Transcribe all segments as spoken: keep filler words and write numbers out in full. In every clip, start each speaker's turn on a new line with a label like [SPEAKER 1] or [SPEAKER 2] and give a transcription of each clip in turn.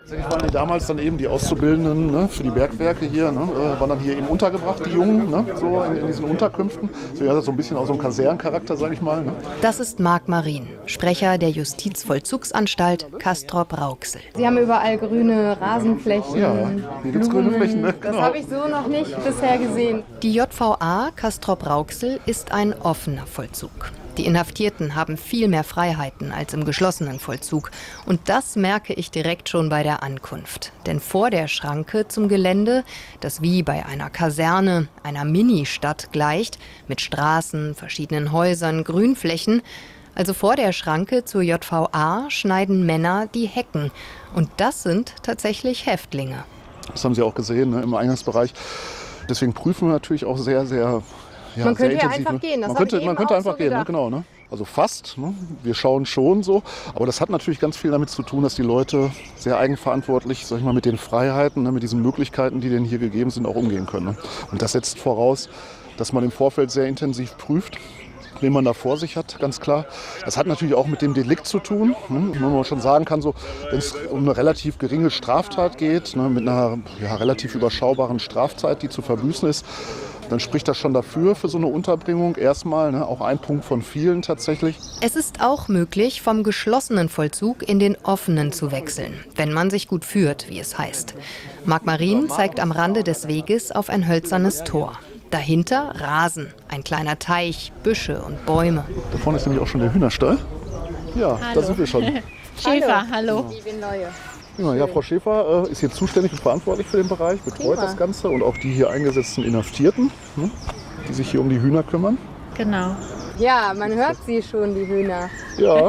[SPEAKER 1] Tatsächlich waren die damals dann eben die Auszubildenden, ne, für die Bergwerke hier, ne, äh, waren dann hier eben untergebracht, die Jungen, ne, so in, in diesen Unterkünften. So, ja, so ein bisschen auch so ein Kasernencharakter, sag ich mal. Ne.
[SPEAKER 2] Das ist Marc Marin, Sprecher der Justizvollzugsanstalt Castrop-Rauxel.
[SPEAKER 3] Sie haben überall grüne Rasenflächen.
[SPEAKER 1] Ja, hier gibt es grüne Flächen. Ne?
[SPEAKER 3] Das
[SPEAKER 1] Genau.
[SPEAKER 3] habe ich so noch nicht bisher gesehen.
[SPEAKER 2] Die J V A Castrop-Rauxel ist ein offener Vollzug. Die Inhaftierten haben viel mehr Freiheiten als im geschlossenen Vollzug. Und das merke ich direkt schon bei der Ankunft. Denn vor der Schranke zum Gelände, das wie bei einer Kaserne, einer Ministadt gleicht, mit Straßen, verschiedenen Häusern, Grünflächen, also vor der Schranke zur J V A schneiden Männer die Hecken. Und das sind tatsächlich Häftlinge.
[SPEAKER 1] Das haben Sie auch gesehen, ne, im Eingangsbereich. Deswegen prüfen wir natürlich auch sehr, sehr Ja,
[SPEAKER 3] man könnte ja
[SPEAKER 1] intensiv,
[SPEAKER 3] einfach gehen. Das
[SPEAKER 1] man könnte,
[SPEAKER 3] ich eben
[SPEAKER 1] man könnte
[SPEAKER 3] auch
[SPEAKER 1] einfach
[SPEAKER 3] so
[SPEAKER 1] gehen, ne?
[SPEAKER 3] gedacht.
[SPEAKER 1] Genau. Ne? Also fast. Ne? Wir schauen schon so. Aber das hat natürlich ganz viel damit zu tun, dass die Leute sehr eigenverantwortlich, sag ich mal, mit den Freiheiten, ne, mit diesen Möglichkeiten, die denen hier gegeben sind, auch umgehen können. Ne? Und das setzt voraus, dass man im Vorfeld sehr intensiv prüft, wen man da vor sich hat, ganz klar. Das hat natürlich auch mit dem Delikt zu tun. Ne? Wenn man schon sagen kann, so, wenn es um eine relativ geringe Straftat geht, ne, mit einer ja, relativ überschaubaren Strafzeit, die zu verbüßen ist, dann spricht das schon dafür, für so eine Unterbringung erstmal, ne, auch ein Punkt von vielen tatsächlich.
[SPEAKER 2] Es ist auch möglich, vom geschlossenen Vollzug in den offenen zu wechseln, wenn man sich gut führt, wie es heißt. Marc Marin zeigt am Rande des Weges auf ein hölzernes Tor. Dahinter Rasen, ein kleiner Teich, Büsche und Bäume.
[SPEAKER 1] Da vorne ist nämlich auch schon der Hühnerstall. Ja,
[SPEAKER 4] Hallo.
[SPEAKER 1] da sind wir schon.
[SPEAKER 4] Schäfer, hallo.
[SPEAKER 3] Ich bin neue.
[SPEAKER 1] Ja, ja, Frau Schäfer äh, ist hier zuständig und verantwortlich für den Bereich, betreut
[SPEAKER 3] Prima.
[SPEAKER 1] das Ganze und auch die hier eingesetzten Inhaftierten, ne, die sich hier um die Hühner kümmern.
[SPEAKER 4] Genau.
[SPEAKER 3] Ja, man hört sie schon, die Hühner.
[SPEAKER 1] Ja,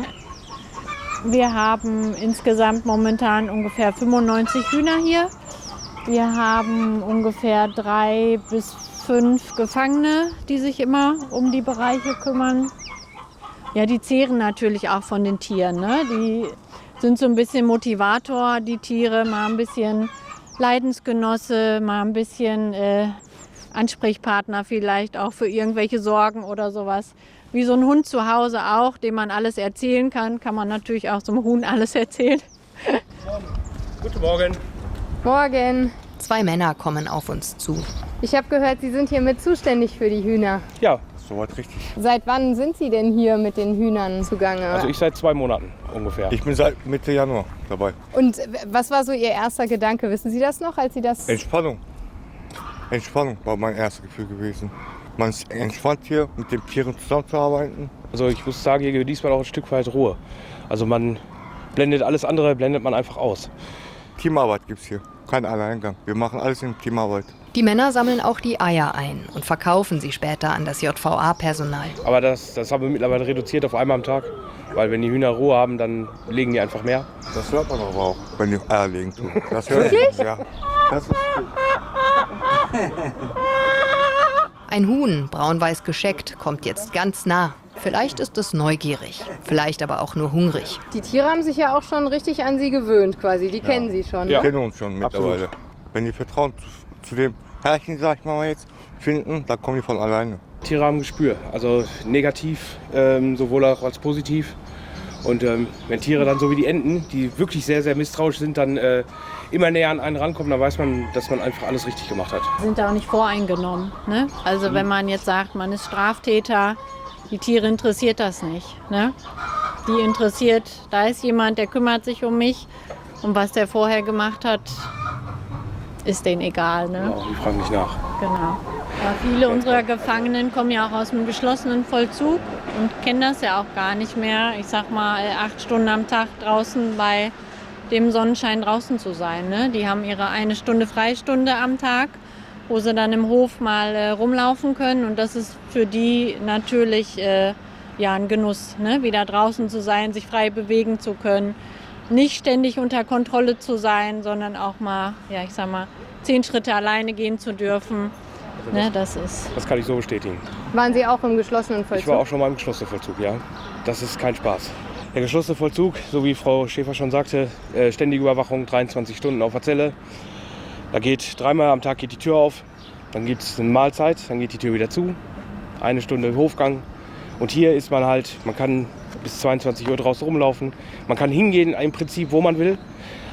[SPEAKER 4] Wir haben insgesamt momentan ungefähr fünfundneunzig Hühner hier. Wir haben ungefähr drei bis fünf Gefangene, die sich immer um die Bereiche kümmern. Ja, die zehren natürlich auch von den Tieren, ne? Die sind so ein bisschen Motivator, die Tiere, mal ein bisschen Leidensgenosse, mal ein bisschen äh, Ansprechpartner vielleicht auch für irgendwelche Sorgen oder sowas. Wie so ein Hund zu Hause auch, dem man alles erzählen kann, kann man natürlich auch so einem Huhn alles erzählen.
[SPEAKER 5] Guten Morgen.
[SPEAKER 3] Morgen.
[SPEAKER 2] Zwei Männer kommen auf uns zu.
[SPEAKER 3] Ich habe gehört, Sie sind hier mit zuständig für die Hühner.
[SPEAKER 5] Ja, soweit richtig.
[SPEAKER 3] Seit wann sind Sie denn hier mit den Hühnern zugange?
[SPEAKER 5] Also ich seit zwei Monaten ungefähr.
[SPEAKER 6] Ich bin seit Mitte Januar dabei.
[SPEAKER 3] Und was war so Ihr erster Gedanke? Wissen Sie das noch, als Sie das...
[SPEAKER 6] Entspannung. Entspannung war mein erstes Gefühl gewesen. Man ist entspannt hier, mit den Tieren zusammenzuarbeiten.
[SPEAKER 5] Also ich muss sagen, hier genießt man auch ein Stück weit Ruhe. Also man blendet alles andere, blendet man einfach aus.
[SPEAKER 6] Teamarbeit gibt es hier, kein Alleingang. Wir machen alles in Teamarbeit.
[SPEAKER 2] Die Männer sammeln auch die Eier ein und verkaufen sie später an das J V A-Personal.
[SPEAKER 5] Aber das, das haben wir mittlerweile reduziert auf einmal am Tag. Weil wenn die Hühner Ruhe haben, dann legen die einfach mehr.
[SPEAKER 6] Das hört man aber auch, wenn die Eier legen tun. Das hört man, ja. Das ist gut.
[SPEAKER 2] Ein Huhn, braun-weiß gescheckt, kommt jetzt ganz nah. Vielleicht ist es neugierig, vielleicht aber auch nur hungrig.
[SPEAKER 3] Die Tiere haben sich ja auch schon richtig an Sie gewöhnt quasi. Die kennen Sie schon.
[SPEAKER 5] Ja.
[SPEAKER 6] Wir kennen uns schon mittlerweile.
[SPEAKER 5] Absolut.
[SPEAKER 6] Wenn die Vertrauen zu, zu dem Herrchen, sag ich mal jetzt, finden, dann kommen die von alleine.
[SPEAKER 5] Tiere haben ein Gespür, also negativ, ähm, sowohl auch als positiv. Und ähm, wenn Tiere dann so wie die Enten, die wirklich sehr, sehr misstrauisch sind, dann äh, immer näher an einen rankommen, dann weiß man, dass man einfach alles richtig gemacht hat.
[SPEAKER 4] Sind da auch nicht voreingenommen, ne? Also wenn man jetzt sagt, man ist Straftäter, die Tiere interessiert das nicht, ne? Die interessiert, da ist jemand, der kümmert sich um mich und was der vorher gemacht hat, ist denen egal, ne?
[SPEAKER 5] Genau, die fragen nicht nach.
[SPEAKER 4] Genau. Ja, viele unserer Gefangenen kommen ja auch aus dem geschlossenen Vollzug und kennen das ja auch gar nicht mehr. Ich sag mal, acht Stunden am Tag draußen bei dem Sonnenschein draußen zu sein, ne? Die haben ihre eine Stunde Freistunde am Tag, wo sie dann im Hof mal äh, rumlaufen können. Und das ist für die natürlich äh, ja, ein Genuss, ne? Wieder draußen zu sein, sich frei bewegen zu können. Nicht ständig unter Kontrolle zu sein, sondern auch mal, ja, ich sag mal, zehn Schritte alleine gehen zu dürfen. Ne, das ist.
[SPEAKER 5] Das kann ich so bestätigen.
[SPEAKER 3] Waren Sie auch im geschlossenen Vollzug?
[SPEAKER 5] Ich war auch schon mal im geschlossenen Vollzug, ja. Das ist kein Spaß. Der geschlossene Vollzug, so wie Frau Schäfer schon sagte, äh, ständige Überwachung, dreiundzwanzig Stunden auf der Zelle. Da geht dreimal am Tag geht die Tür auf, dann gibt es eine Mahlzeit, dann geht die Tür wieder zu, eine Stunde Hofgang. Und hier ist man halt, man kann bis zweiundzwanzig Uhr draußen rumlaufen, man kann hingehen im Prinzip, wo man will.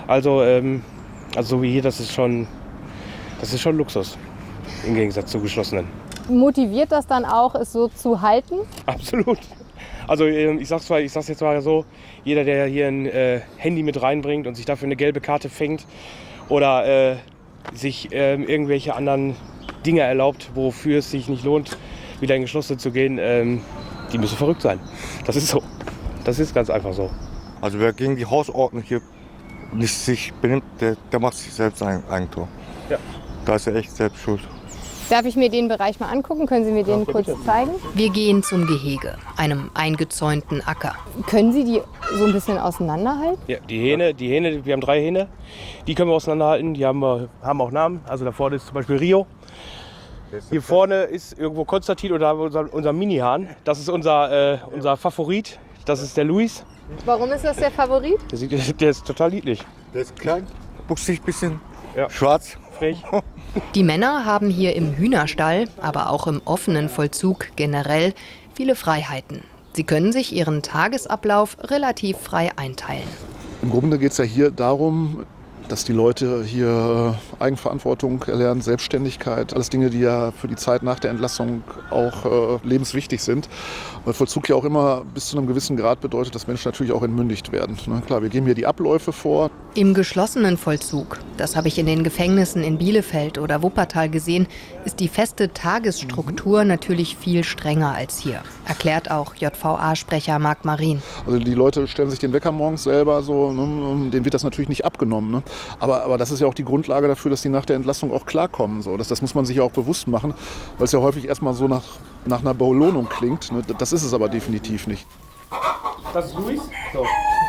[SPEAKER 5] Also, ähm, also so wie hier, das ist schon, das ist schon Luxus im Gegensatz zu geschlossenen.
[SPEAKER 3] Motiviert das dann auch, es so zu halten?
[SPEAKER 5] Absolut. Also ähm, ich sag's zwar, ich sag's jetzt mal so, jeder, der hier ein äh, Handy mit reinbringt und sich dafür eine gelbe Karte fängt oder äh, sich äh, irgendwelche anderen Dinge erlaubt, wofür es sich nicht lohnt, wieder in Geschlossene zu gehen, ähm, die müssen verrückt sein. Das ist so. Das ist ganz einfach so.
[SPEAKER 6] Also wer gegen die Hausordnung hier nicht sich benimmt, der, der macht sich selbst ein Eigentor.
[SPEAKER 5] Ja.
[SPEAKER 6] Da ist er echt selbst schuld.
[SPEAKER 3] Darf ich mir den Bereich mal angucken? Können Sie mir den kurz zeigen?
[SPEAKER 2] Wir gehen zum Gehege, einem eingezäunten Acker.
[SPEAKER 3] Können Sie die so ein bisschen auseinanderhalten?
[SPEAKER 5] Ja, die Hähne, die Hähne, wir haben drei Hähne, die können wir auseinanderhalten, die haben, wir, haben auch Namen. Also da vorne ist zum Beispiel Rio. Hier vorne ist irgendwo Konstantin oder unser, unser Mini-Hahn. Das ist unser, äh, unser Favorit, das ist der Luis.
[SPEAKER 3] Warum ist das der Favorit?
[SPEAKER 5] Der, sieht, der ist total niedlich.
[SPEAKER 6] Der ist klein, buchsig, bisschen
[SPEAKER 5] Ja.
[SPEAKER 6] schwarz.
[SPEAKER 5] Frech.
[SPEAKER 2] Die Männer haben hier im Hühnerstall, aber auch im offenen Vollzug generell viele Freiheiten. Sie können sich ihren Tagesablauf relativ frei einteilen.
[SPEAKER 1] Im Grunde geht es ja hier darum, dass die Leute hier Eigenverantwortung erlernen, Selbstständigkeit, alles Dinge, die ja für die Zeit nach der Entlassung auch äh, lebenswichtig sind. Weil Vollzug ja auch immer bis zu einem gewissen Grad bedeutet, dass Menschen natürlich auch entmündigt werden. Ne? Klar, wir geben hier die Abläufe vor.
[SPEAKER 2] Im geschlossenen Vollzug, das habe ich in den Gefängnissen in Bielefeld oder Wuppertal gesehen, ist die feste Tagesstruktur natürlich viel strenger als hier, erklärt auch J V A-Sprecher Marc Marin.
[SPEAKER 1] Also die Leute stellen sich den Wecker morgens selber so, ne? Denen wird das natürlich nicht abgenommen. Ne? Aber, aber das ist ja auch die Grundlage dafür, dass die nach der Entlassung auch klarkommen. So. Das, das muss man sich ja auch bewusst machen, weil es ja häufig erstmal so nach, nach einer Belohnung klingt. Ne? Das ist es aber definitiv nicht.
[SPEAKER 5] Das ist Luis. So.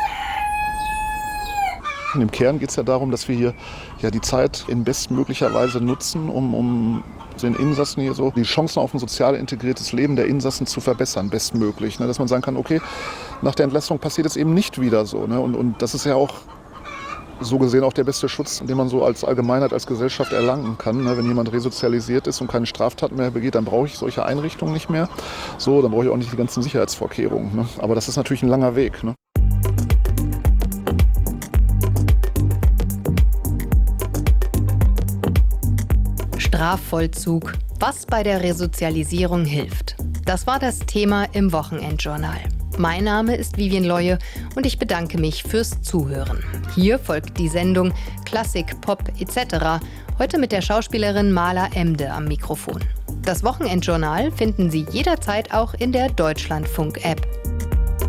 [SPEAKER 1] Im Kern geht es ja darum, dass wir hier ja die Zeit in bestmöglicher Weise nutzen, um, um den Insassen hier so die Chancen auf ein sozial integriertes Leben der Insassen zu verbessern, bestmöglich. Ne? Dass man sagen kann, okay, nach der Entlassung passiert es eben nicht wieder so. Ne? Und, und das ist ja auch so gesehen auch der beste Schutz, den man so als Allgemeinheit, als Gesellschaft erlangen kann. Ne? Wenn jemand resozialisiert ist und keine Straftaten mehr begeht, dann brauche ich solche Einrichtungen nicht mehr. So, dann brauche ich auch nicht die ganzen Sicherheitsvorkehrungen. Ne? Aber das ist natürlich ein langer Weg. Ne?
[SPEAKER 2] Strafvollzug, was bei der Resozialisierung hilft. Das war das Thema im Wochenendjournal. Mein Name ist Vivien Leue und ich bedanke mich fürs Zuhören. Hier folgt die Sendung Klassik, Pop et cetera. Heute mit der Schauspielerin Mala Emde am Mikrofon. Das Wochenendjournal finden Sie jederzeit auch in der Deutschlandfunk-App.